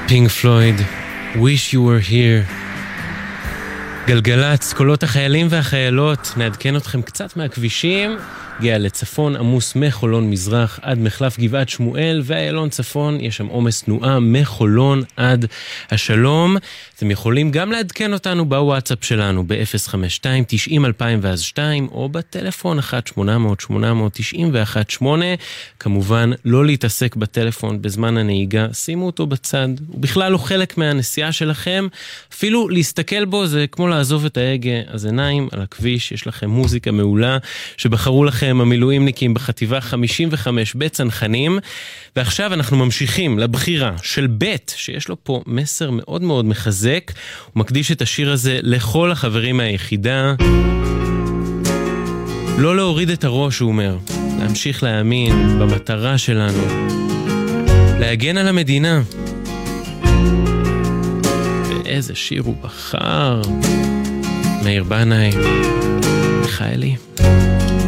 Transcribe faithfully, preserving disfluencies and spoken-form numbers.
פינק פלויד, Wish You Were Here. גלגלץ, קולות החיילים והחיילות, נעדכן אתכם קצת מהכבישים. הגיע לצפון עמוס מחולון מזרח עד מחלף גבעת שמואל, ואיילון צפון יש שם עומס תנועה מחולון עד השלום. אתם יכולים גם לעדכן אותנו בוואטסאפ שלנו ב-אפס חמש שתיים תשעים אלפיים ואז שתיים, או בטלפון אחת שמונה אפס אפס שמונה אפס אפס תשעים ואחת שמונה. כמובן לא להתעסק בטלפון בזמן הנהיגה, שימו אותו בצד, הוא בכלל לא חלק מהנסיעה שלכם. אפילו להסתכל בו זה כמו לעזוב את ההגה. אז עיניים על הכביש, יש לכם מוזיקה מעולה שבחרו לכם המילואימניקים בחטיבה חמישים וחמש בצנחנים. ועכשיו אנחנו ממשיכים לבחירה של בית, שיש לו פה מסר מאוד מאוד מחזק. הוא מקדיש את השיר הזה לכל החברים מהיחידה. לא להוריד את הראש, הוא אומר, להמשיך להאמין במטרה שלנו, להגן על המדינה. ואיזה שיר הוא בחר, מאיר בנאי, מיכאלי.